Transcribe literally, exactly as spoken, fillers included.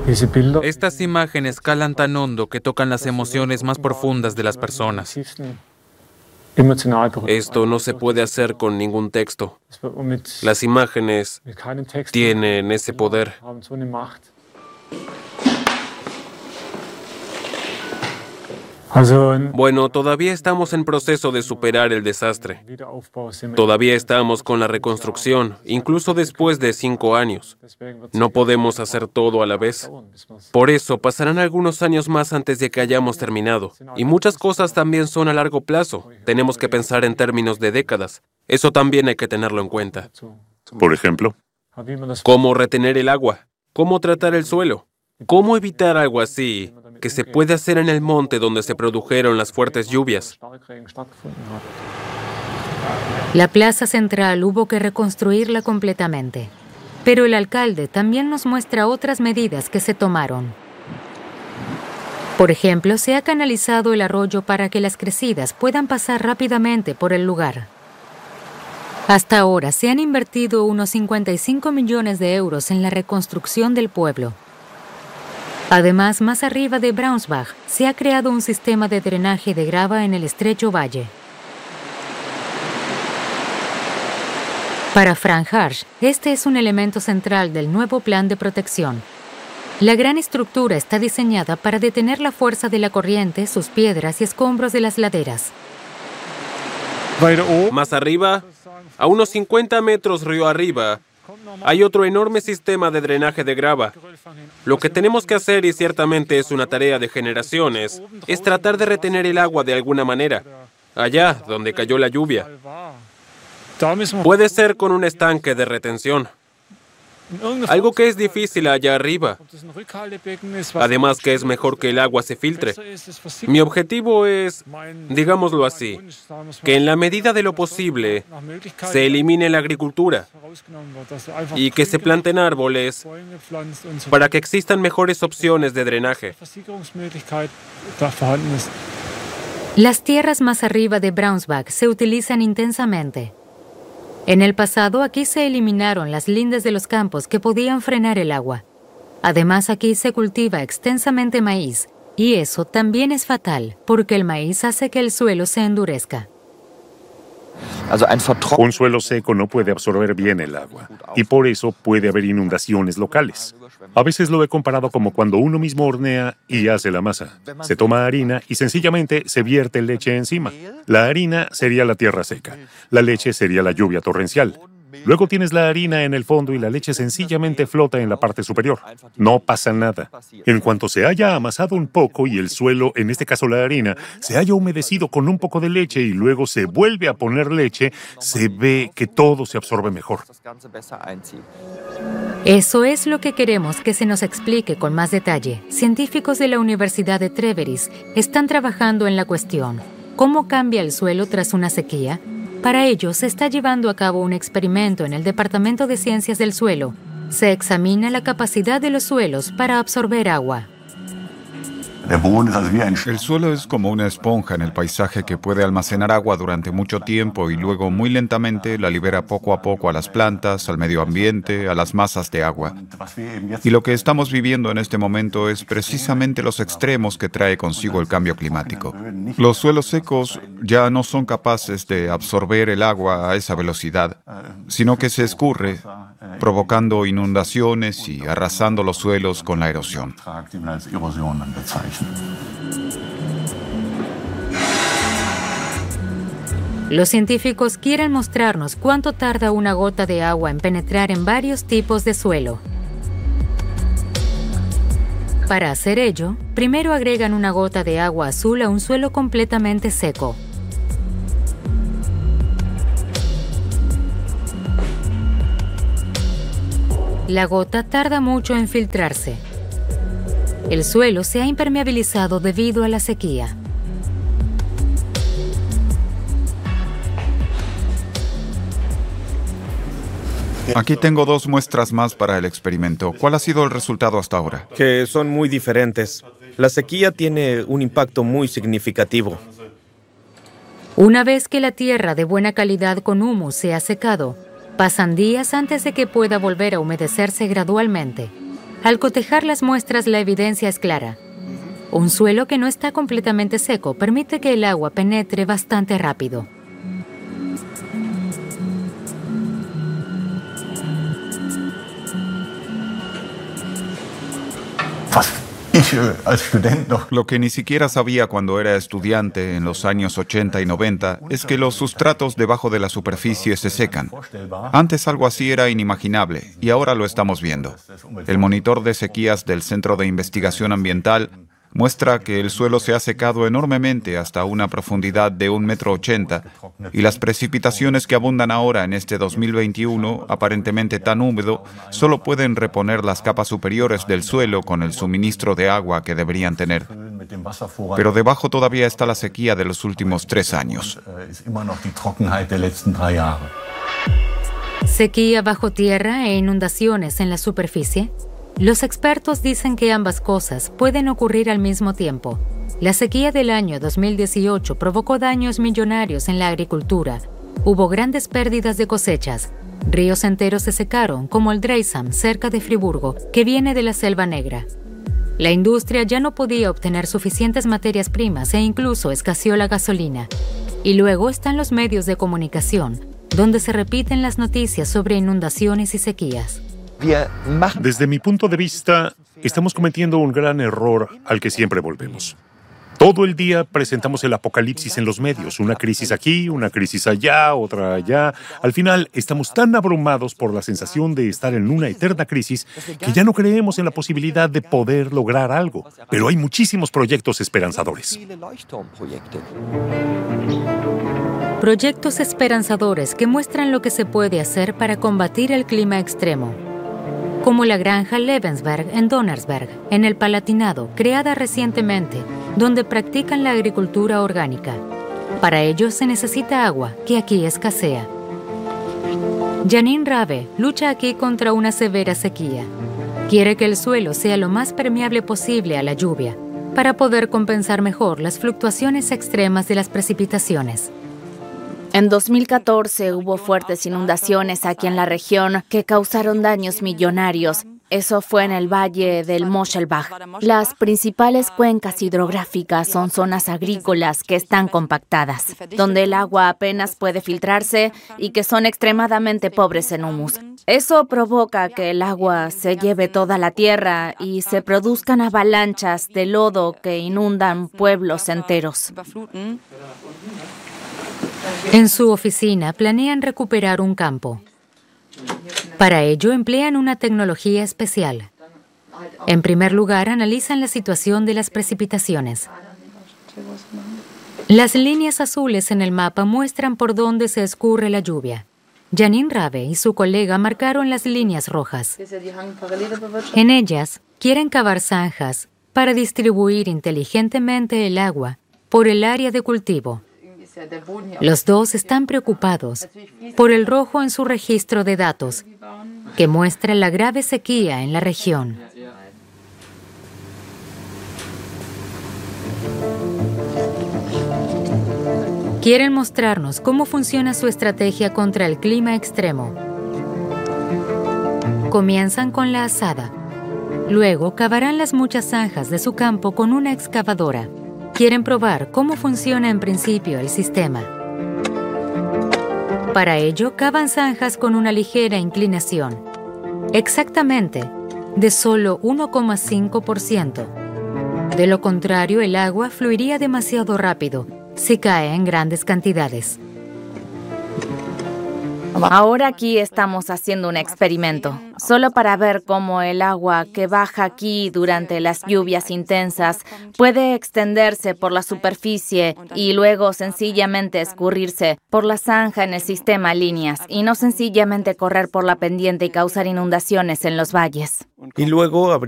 Estas imágenes calan tan hondo que tocan las emociones más profundas de las personas. Esto no se puede hacer con ningún texto. Las imágenes tienen ese poder. Bueno, todavía estamos en proceso de superar el desastre. Todavía estamos con la reconstrucción, incluso después de cinco años. No podemos hacer todo a la vez. Por eso, pasarán algunos años más antes de que hayamos terminado. Y muchas cosas también son a largo plazo. Tenemos que pensar en términos de décadas. Eso también hay que tenerlo en cuenta. Por ejemplo, ¿Cómo retener el agua? ¿Cómo tratar el suelo? ¿Cómo evitar algo así que se puede hacer en el monte donde se produjeron las fuertes lluvias? La plaza central hubo que reconstruirla completamente. Pero el alcalde también nos muestra otras medidas que se tomaron. Por ejemplo, se ha canalizado el arroyo para que las crecidas puedan pasar rápidamente por el lugar. Hasta ahora se han invertido unos cincuenta y cinco millones de euros en la reconstrucción del pueblo. Además, más arriba de Braunschweig, se ha creado un sistema de drenaje de grava en el estrecho valle. Para Frank Harsch, este es un elemento central del nuevo plan de protección. La gran estructura está diseñada para detener la fuerza de la corriente, sus piedras y escombros de las laderas. Más arriba, a unos cincuenta metros río arriba, hay otro enorme sistema de drenaje de grava. Lo que tenemos que hacer, y ciertamente es una tarea de generaciones, es tratar de retener el agua de alguna manera, allá donde cayó la lluvia. Puede ser con un estanque de retención, algo que es difícil allá arriba. Además que es mejor que el agua se filtre. Mi objetivo es, digámoslo así, que en la medida de lo posible se elimine la agricultura y que se planten árboles para que existan mejores opciones de drenaje. Las tierras más arriba de Braunschweig se utilizan intensamente. En el pasado, aquí se eliminaron las lindes de los campos que podían frenar el agua. Además, aquí se cultiva extensamente maíz, y eso también es fatal, porque el maíz hace que el suelo se endurezca. un suelo seco no puede absorber bien el agua, y por eso puede haber inundaciones locales. A veces lo he comparado como cuando uno mismo hornea y hace la masa. Se toma harina y sencillamente se vierte leche encima. La harina sería la tierra seca. La leche sería la lluvia torrencial. Luego tienes la harina en el fondo y la leche sencillamente flota en la parte superior. No pasa nada. En cuanto se haya amasado un poco y el suelo, en este caso la harina, se haya humedecido con un poco de leche y luego se vuelve a poner leche, se ve que todo se absorbe mejor. Eso es lo que queremos que se nos explique con más detalle. Científicos de la Universidad de Treveris están trabajando en la cuestión. ¿Cómo cambia el suelo tras una sequía? Para ello, se está llevando a cabo un experimento en el Departamento de Ciencias del Suelo. Se examina la capacidad de los suelos para absorber agua. El suelo es como una esponja en el paisaje que puede almacenar agua durante mucho tiempo y luego muy lentamente la libera poco a poco a las plantas, al medio ambiente, a las masas de agua. Y lo que estamos viviendo en este momento es precisamente los extremos que trae consigo el cambio climático. Los suelos secos ya no son capaces de absorber el agua a esa velocidad, sino que se escurre, provocando inundaciones y arrasando los suelos con la erosión. Los científicos quieren mostrarnos cuánto tarda una gota de agua en penetrar en varios tipos de suelo. Para hacer ello, primero agregan una gota de agua azul a un suelo completamente seco. La gota tarda mucho en filtrarse. El suelo se ha impermeabilizado debido a la sequía. Aquí tengo dos muestras más para el experimento. ¿Cuál ha sido el resultado hasta ahora? Que son muy diferentes. La sequía tiene un impacto muy significativo. Una vez que la tierra de buena calidad con humus se ha secado, pasan días antes de que pueda volver a humedecerse gradualmente. Al cotejar las muestras, la evidencia es clara. Un suelo que no está completamente seco permite que el agua penetre bastante rápido. Lo que ni siquiera sabía cuando era estudiante en los años ochenta y noventa es que los sustratos debajo de la superficie se secan. Antes algo así era inimaginable y ahora lo estamos viendo. El monitor de sequías del Centro de Investigación Ambiental muestra que el suelo se ha secado enormemente hasta una profundidad de un metro ochenta y las precipitaciones que abundan ahora en este dos mil veintiuno, aparentemente tan húmedo, solo pueden reponer las capas superiores del suelo con el suministro de agua que deberían tener. Pero debajo todavía está la sequía de los últimos tres años. ¿Sequía bajo tierra e inundaciones en la superficie? Los expertos dicen que ambas cosas pueden ocurrir al mismo tiempo. La sequía del año dos mil dieciocho provocó daños millonarios en la agricultura. Hubo grandes pérdidas de cosechas. Ríos enteros se secaron, como el Dreisam, cerca de Friburgo, que viene de la Selva Negra. La industria ya no podía obtener suficientes materias primas e incluso escaseó la gasolina. Y luego están los medios de comunicación, donde se repiten las noticias sobre inundaciones y sequías. Desde mi punto de vista, estamos cometiendo un gran error al que siempre volvemos. Todo el día presentamos el apocalipsis en los medios, una crisis aquí, una crisis allá, otra allá. Al final, estamos tan abrumados por la sensación de estar en una eterna crisis que ya no creemos en la posibilidad de poder lograr algo. Pero hay muchísimos proyectos esperanzadores. Proyectos esperanzadores que muestran lo que se puede hacer para combatir el clima extremo. Como la granja Lebensberg en Donnersberg, en el Palatinado, creada recientemente, donde practican la agricultura orgánica. Para ello se necesita agua, que aquí escasea. Janine Rabe lucha aquí contra una severa sequía. Quiere que el suelo sea lo más permeable posible a la lluvia, para poder compensar mejor las fluctuaciones extremas de las precipitaciones. En dos mil catorce hubo fuertes inundaciones aquí en la región que causaron daños millonarios. Eso fue en el valle del Moschelbach. Las principales cuencas hidrográficas son zonas agrícolas que están compactadas, donde el agua apenas puede filtrarse y que son extremadamente pobres en humus. Eso provoca que el agua se lleve toda la tierra y se produzcan avalanchas de lodo que inundan pueblos enteros. En su oficina planean recuperar un campo. Para ello emplean una tecnología especial. En primer lugar, analizan la situación de las precipitaciones. Las líneas azules en el mapa muestran por dónde se escurre la lluvia. Janine Rabe y su colega marcaron las líneas rojas. En ellas, quieren cavar zanjas para distribuir inteligentemente el agua por el área de cultivo. Los dos están preocupados por el rojo en su registro de datos, que muestra la grave sequía en la región. Quieren mostrarnos cómo funciona su estrategia contra el clima extremo. Comienzan con la azada. Luego cavarán las muchas zanjas de su campo con una excavadora. Quieren probar cómo funciona en principio el sistema. Para ello, cavan zanjas con una ligera inclinación, exactamente de solo uno coma cinco por ciento. De lo contrario, el agua fluiría demasiado rápido si cae en grandes cantidades. Ahora aquí estamos haciendo un experimento, solo para ver cómo el agua que baja aquí durante las lluvias intensas puede extenderse por la superficie y luego sencillamente escurrirse por la zanja en el sistema líneas y no sencillamente correr por la pendiente y causar inundaciones en los valles. Y luego